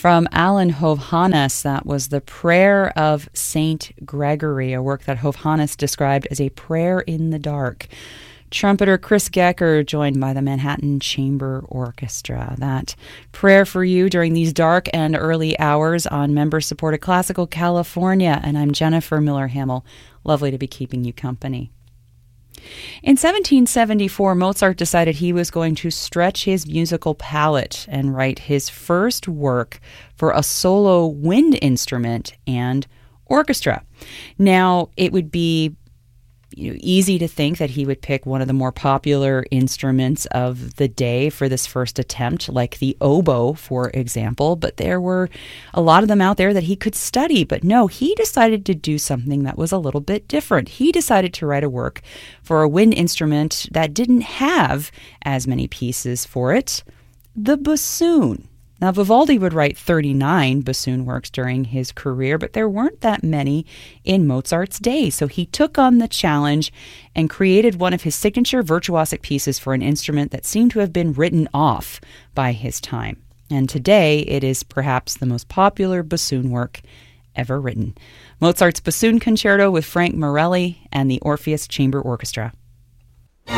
From Alan Hovhannes, that was the Prayer of Saint Gregory, a work that Hovhannes described as a prayer in the dark. Trumpeter Chris Gecker, joined by the Manhattan Chamber Orchestra. That prayer for you during these dark and early hours on member-supported Classical California. And I'm Jennifer Miller-Hamill. Lovely to be keeping you company. In 1774, Mozart decided he was going to stretch his musical palette and write his first work for a solo wind instrument and orchestra. Now, it would be easy to think that he would pick one of the more popular instruments of the day for this first attempt, like the oboe, for example, but there were a lot of them out there that he could study. But no, he decided to do something that was a little bit different. He decided to write a work for a wind instrument that didn't have as many pieces for it, the bassoon. Now, Vivaldi would write 39 bassoon works during his career, but there weren't that many in Mozart's day. So he took on the challenge and created one of his signature virtuosic pieces for an instrument that seemed to have been written off by his time. And today, it is perhaps the most popular bassoon work ever written. Mozart's Bassoon Concerto with Frank Morelli and the Orpheus Chamber Orchestra.